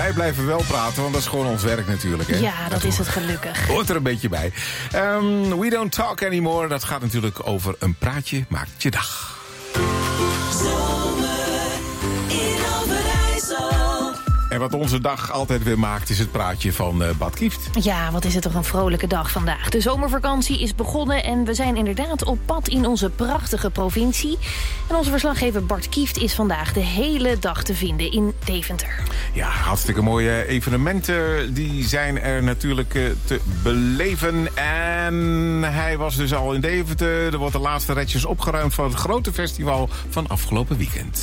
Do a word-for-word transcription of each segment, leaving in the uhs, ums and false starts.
wij blijven wel praten, want dat is gewoon ons werk natuurlijk. Hè? Ja, dat is het gelukkig. Hoort er een beetje bij. Um, we don't talk anymore. Dat gaat natuurlijk over een praatje maakt je dag. En wat onze dag altijd weer maakt is het praatje van uh, Bart Kieft. Ja, wat is het toch een vrolijke dag vandaag. De zomervakantie is begonnen en we zijn inderdaad op pad in onze prachtige provincie. En onze verslaggever Bart Kieft is vandaag de hele dag te vinden in Deventer. Ja, hartstikke mooie evenementen. Die zijn er natuurlijk uh, te beleven. En hij was dus al in Deventer. Er wordt de laatste retjes opgeruimd van het grote festival van afgelopen weekend.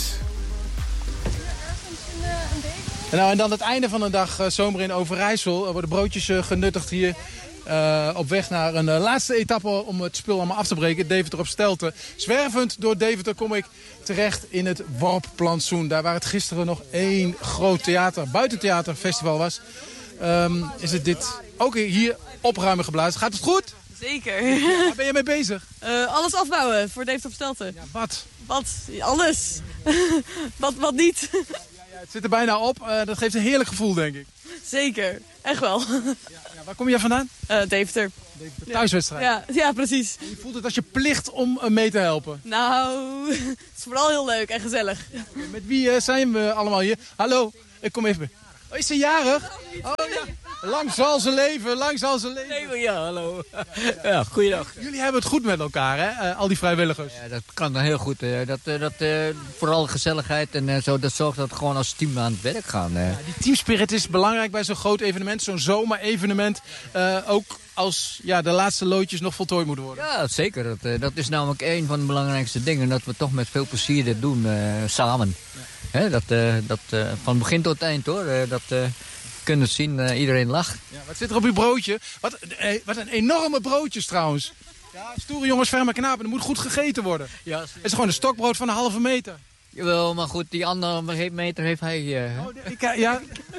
Nou, en dan het einde van de dag, uh, zomer in Overijssel. Er worden broodjes uh, genuttigd hier uh, op weg naar een uh, laatste etappe om het spul allemaal af te breken. Deventer op Stelten. Zwervend door Deventer kom ik terecht in het Worpplantsoen. Daar waar het gisteren nog één groot theater, buitentheaterfestival was. Um, is het dit ook hier opruimen geblazen. Gaat het goed? Zeker. Ja, waar ben je mee bezig? Uh, alles afbouwen voor Deventer op Stelten. Ja, wat? Wat? Alles. wat, wat niet? Ja, het zit er bijna op. Uh, dat geeft een heerlijk gevoel, denk ik. Zeker. Echt wel. Ja, ja, waar kom je vandaan? Uh, Deventer. Deventer. Thuiswedstrijd. Ja, ja, precies. En je voelt het als je plicht om uh, mee te helpen. Nou, het is vooral heel leuk en gezellig. Okay, met wie uh, zijn we allemaal hier? Hallo, ik kom even. Oh, is ze jarig? Oh ja. Lang zal ze leven, lang zal ze leven. Nee, ja, hallo. Ja, ja. Ja, goeiedag. Jullie hebben het goed met elkaar, hè? Uh, al die vrijwilligers. Ja, dat kan dan heel goed. Uh, dat, uh, dat, uh, vooral gezelligheid en uh, zo, dat zorgt dat we gewoon als team aan het werk gaan. Uh. Ja, die teamspirit is belangrijk bij zo'n groot evenement, zo'n zomer-evenement. Uh, ook als ja, de laatste loodjes nog voltooid moeten worden. Ja, zeker. Dat, uh, dat is namelijk een van de belangrijkste dingen. Dat we toch met veel plezier dit doen, uh, samen. Ja. Hè, dat, uh, dat, uh, van begin tot eind, hoor. Uh, dat... Uh, kunnen zien, uh, iedereen lacht. Ja, wat zit er op uw broodje? Wat, eh, wat een enorme broodjes trouwens. Ja, stoere jongens, ferme knapen. Er moet goed gegeten worden. Ja, het is gewoon een stokbrood van een halve meter. Jawel, maar goed, die andere meter heeft hij... Uh, oh, ik, ja.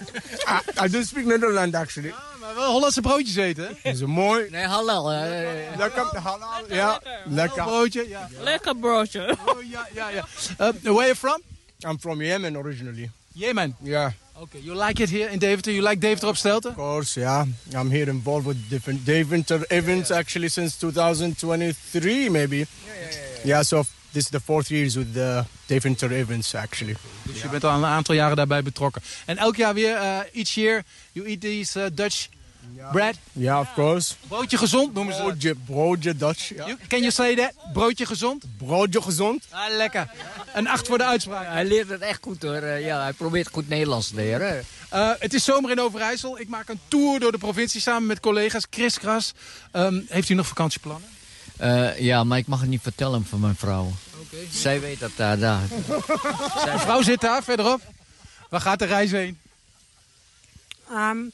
I don't speak Netherlands actually. Ja, maar wel Hollandse broodjes eten, hè? Dat is mooi. Nee, halal. Uh, lekker, halal. Ja, lekker. Broodje, ja. Lekker broodje. Oh, ja, ja, ja. Uh, where are you from? I'm from Yemen originally. Yemen? Yeah. Okay, you like it here in Deventer? You like Deventer op Stelten? Of course, yeah. I'm here involved with different Deventer events yeah. actually since twenty twenty-three maybe. Yeah, yeah, yeah, yeah. Yeah, so this is the fourth years with the Deventer events actually. Dus yeah. je bent al een aantal jaren daarbij betrokken. En elk jaar weer, uh, each year, you eat these uh, Dutch yeah. bread? Yeah, of course. Broodje gezond noemen ze dat. Broodje, broodje Dutch. Yeah. You, can you say that? Broodje gezond? Broodje gezond. Ah, lekker. Een acht voor de uitspraak. Ja, hij leert het echt goed, hoor. Uh, ja, hij probeert goed Nederlands te leren. Uh, het is zomer in Overijssel. Ik maak een tour door de provincie samen met collega's. Kriskras. Um, heeft u nog vakantieplannen? Uh, ja, maar ik mag het niet vertellen van mijn vrouw. Okay. Zij weet dat daar. daar. Mijn vrouw zit daar, verderop. Waar gaat de reis heen? Um,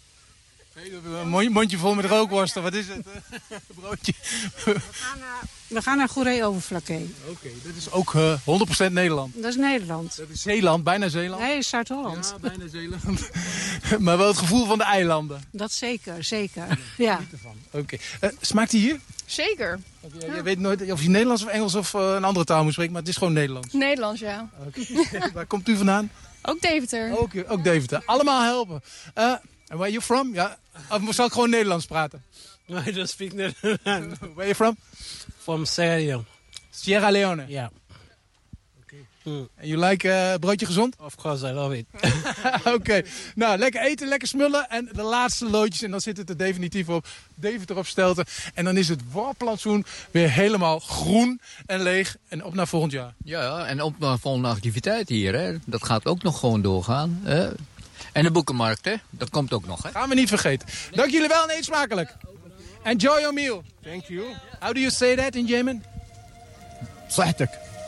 Een mondje vol met rookworsten, wat is het? Broodje. We gaan naar, we gaan naar Goeree-Overflakkee. Oké, okay, dat is ook uh, honderd procent Nederland. Dat is Nederland. Dat is Zeeland, bijna Zeeland. Nee, Zuid-Holland. Ja, bijna Zeeland. Maar wel het gevoel van de eilanden. Dat zeker, zeker. Ja. Oké. Okay. Uh, smaakt die hier? Zeker. Okay, ja. Je weet nooit of je Nederlands of Engels of uh, een andere taal moet spreken, maar het is gewoon Nederlands. Nederlands, ja. Okay. Waar komt u vandaan? Ook Deventer. Ook, ook Deventer. Allemaal helpen. Uh, and where are you from? Ja. Of zal ik gewoon Nederlands praten? I don't speak Netherlands. Where are you from? From Sierra Leone. Sierra Leone? Yeah. Okay. Mm. And you like uh, broodje gezond? Of course, I love it. Oké. Okay. Nou, lekker eten, lekker smullen. En de laatste loodjes, en dan zit het er definitief op. Deventer op Stelten. En dan is het Worpplantsoen weer helemaal groen en leeg. En op naar volgend jaar. Ja, en op naar volgende activiteit hier. Hè. Dat gaat ook nog gewoon doorgaan. Hè. En de boekenmarkt, hè? Dat komt ook nog, hè? Gaan we niet vergeten. Dank jullie wel en eet smakelijk. Enjoy your meal. Thank you. How do you say that in Yemen? Sahtek.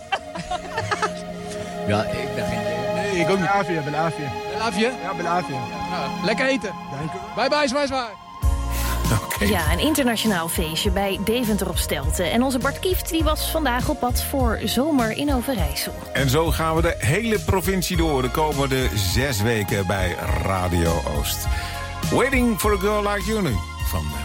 Ja, ik ben geen... Nee, ik ook niet. Belafia, belafia. Belafia? Ja, belafia. Nou, lekker eten. Dank u. Bye bye, zwaai zwaai. Okay. Ja, een internationaal feestje bij Deventer op Stelten. En onze Bart Kieft die was vandaag op pad voor zomer in Overijssel. En zo gaan we de hele provincie door de komende zes weken bij Radio Oost. Waiting for a Girl Like You nu van